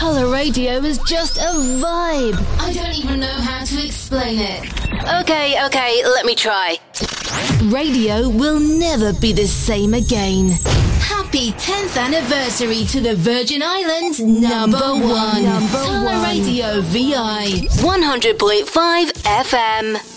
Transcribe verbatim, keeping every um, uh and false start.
Colour radio is just a vibe. I don't even know how to explain it. Okay, okay, let me try. Radio will never be the same again. Happy tenth anniversary to the Virgin Islands number one. Number Colour one. Radio V I one hundred point five F M.